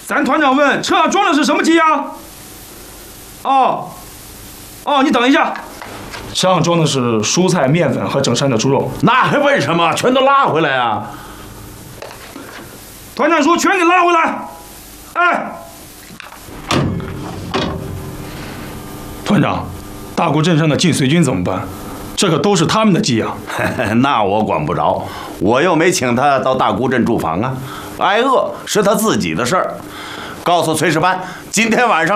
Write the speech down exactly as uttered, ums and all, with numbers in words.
咱团长问车上装的是什么鸡呀？哦，哦，你等一下，车上装的是蔬菜、面粉和整山的猪肉。 那还问什么？全都拉回来啊！ 团长说全给拉回来。哎，团长，大沽镇上的晋绥军怎么办？这可都是他们的鸡呀！ 那我管不着，我又没请他到大沽镇驻防啊。挨饿是他自己的事儿。告诉炊事班，今天晚上